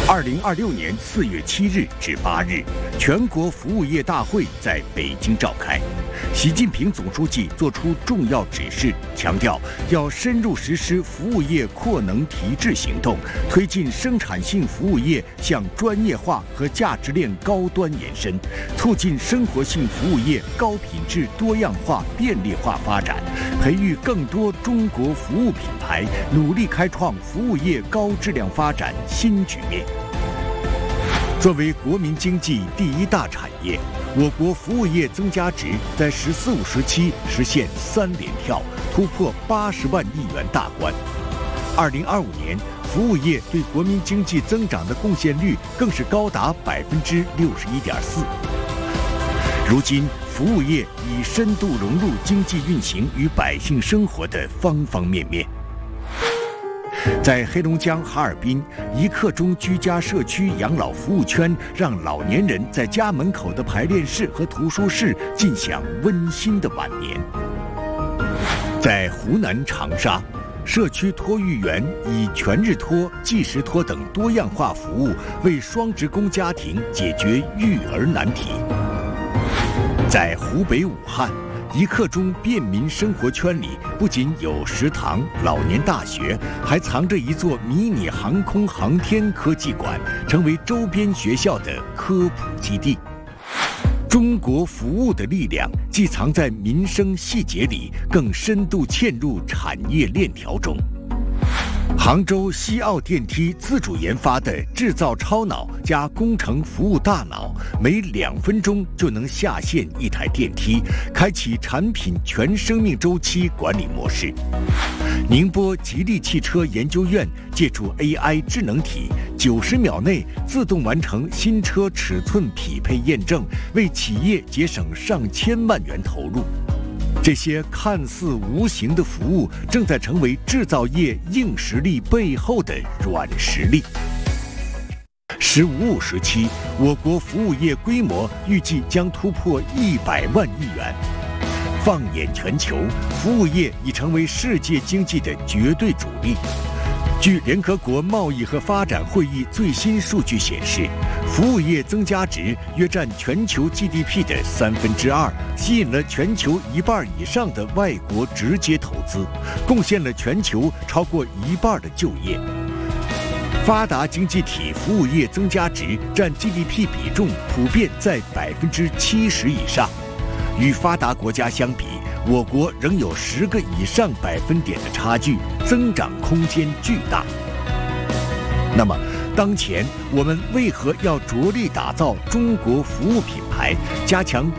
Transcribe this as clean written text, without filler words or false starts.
2026年4月7日至8日，全国服务业大会在北京召开。习近平总书记作出重要指示，强调要深入实施服务业扩能提质行动，推进生产性服务业向专业化和价值链高端延伸，促进生活性服务业高品质多样化便利化发展，培育更多中国服务品牌，努力开创服务业高质量发展新局面。作为国民经济第一大产业，我国服务业增加值在“十四五”时期实现3连跳，突破80万亿元大关。2025年，服务业对国民经济增长的贡献率更是高达61.4%。如今，服务业已深度融入经济运行与百姓生活的方方面面。在黑龙江哈尔滨，一刻钟居家社区养老服务圈让老年人在家门口的排练室和图书室尽享温馨的晚年。在湖南长沙，社区托育员以全日托、计时托等多样化服务，为双职工家庭解决育儿难题。在湖北武汉，一刻钟便民生活圈里不仅有食堂、老年大学，还藏着一座迷你航空航天科技馆，成为周边学校的科普基地。中国服务的力量既藏在民生细节里，更深度嵌入产业链条中。杭州西奥电梯自主研发的制造超脑加工程服务大脑，每2分钟就能下线一台电梯，开启产品全生命周期管理模式。宁波吉利汽车研究院借助 AI 智能体，90秒内自动完成新车尺寸匹配验证，为企业节省上千万元投入。这些看似无形的服务，正在成为制造业硬实力背后的软实力。“15+5”时期，我国服务业规模预计将突破100万亿元。放眼全球，服务业已成为世界经济的绝对主力。据联合国贸易和发展会议最新数据显示，服务业增加值约占全球 GDP 的2/3，吸引了全球1半以上的外国直接投资，贡献了全球超过1半的就业。发达经济体服务业增加值占 GDP 比重普遍在70%以上，与发达国家相比，我国仍有10个以上百分点的差距，增长空间巨大。那么，当前我们为何要着力打造中国服务品牌，加强